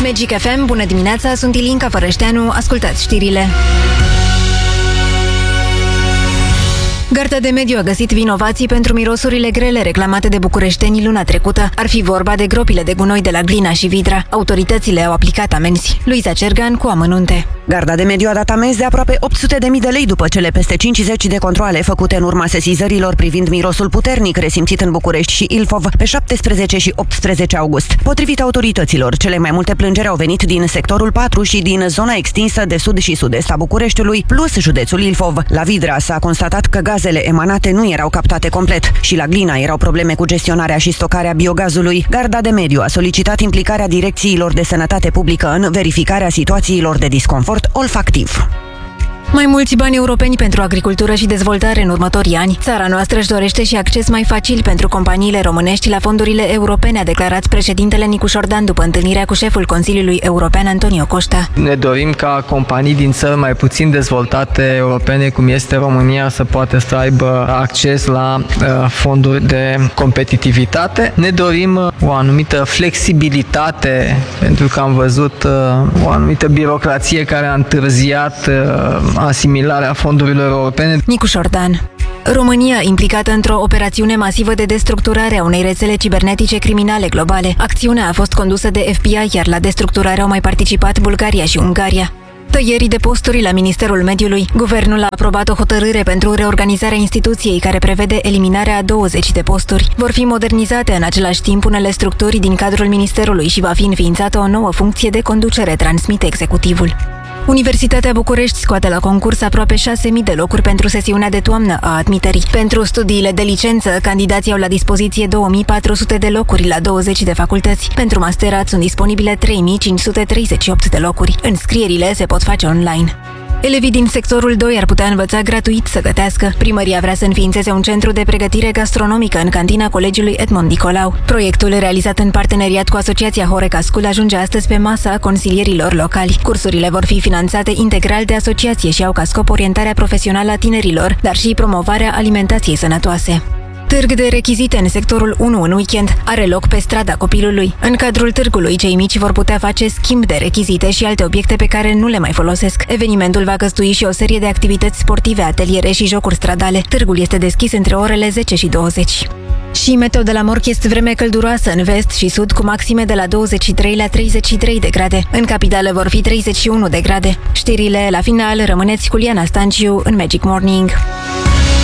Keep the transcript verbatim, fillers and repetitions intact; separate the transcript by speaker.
Speaker 1: Magic F M, bună dimineața, sunt Ilinca Fărășteanu, ascultați știrile. Garda de mediu a găsit vinovații pentru mirosurile grele reclamate de bucureștenii luna trecută. Ar fi vorba de gropile de gunoi de la Glina și Vidra. Autoritățile au aplicat amenzi. Luiza Cergan cu amănunte.
Speaker 2: Garda de mediu a dat amenzi de aproape opt sute de mii de lei după cele peste cincizeci de controale făcute în urma sesizărilor privind mirosul puternic resimțit în București și Ilfov pe șaptesprezece și optsprezece august. Potrivit autorităților, cele mai multe plângeri au venit din sectorul patru și din zona extinsă de sud și sud-est a Bucureștiului, plus județul Ilfov. La Vidra s-a constatat că gazele emanate nu erau captate complet și la Glina erau probleme cu gestionarea și stocarea biogazului. Garda de mediu a solicitat implicarea direcțiilor de sănătate publică în verificarea situațiilor de disconfort olfactiv.
Speaker 1: Mai mulți bani europeni pentru agricultură și dezvoltare în următorii ani. Țara noastră își dorește și acces mai facil pentru companiile românești la fondurile europene, a declarat președintele Nicu Șordan după întâlnirea cu șeful Consiliului European Antonio Costa.
Speaker 3: Ne dorim ca companii din țări mai puțin dezvoltate europene, cum este România, să poată să aibă acces la uh, fonduri de competitivitate. Ne dorim uh, o anumită flexibilitate, pentru că am văzut uh, o anumită birocrație care a întârziat uh, asimilarea fondurilor europene.
Speaker 1: Nicu Șordan. România implicată într-o operațiune masivă de destructurare a unei rețele cibernetice criminale globale. Acțiunea a fost condusă de F B I, iar la destructurare au mai participat Bulgaria și Ungaria. Tăierii de posturi la Ministerul Mediului. Guvernul a aprobat o hotărâre pentru reorganizarea instituției care prevede eliminarea a douăzeci de posturi. Vor fi modernizate în același timp unele structuri din cadrul Ministerului și va fi înființată o nouă funcție de conducere, transmite executivul. Universitatea București scoate la concurs aproape șase mii de locuri pentru sesiunea de toamnă a admiterii. Pentru studiile de licență, candidații au la dispoziție două mii patru sute de locuri la douăzeci de facultăți. Pentru masterat sunt disponibile trei mii cinci sute treizeci și opt de locuri. Înscrierile se pot face online. Elevii din sectorul doi ar putea învăța gratuit să gătească. Primăria vrea să înființeze un centru de pregătire gastronomică în cantina Colegiului Edmond Nicolau. Proiectul, realizat în parteneriat cu Asociația Horeca School, ajunge astăzi pe masa consilierilor locali. Cursurile vor fi finanțate integral de asociație și au ca scop orientarea profesională a tinerilor, dar și promovarea alimentației sănătoase. Târg de rechizite în sectorul unu în weekend are loc pe strada Copilului. În cadrul târgului, cei mici vor putea face schimb de rechizite și alte obiecte pe care nu le mai folosesc. Evenimentul va găzdui și o serie de activități sportive, ateliere și jocuri stradale. Târgul este deschis între orele zece și douăzeci. Și meteo de la Morchest, vreme călduroasă în vest și sud, cu maxime de la douăzeci și trei la treizeci și trei de grade. În capitală vor fi treizeci și unu de grade. Știrile la final, rămâneți cu Liana Stanciu în Magic Morning.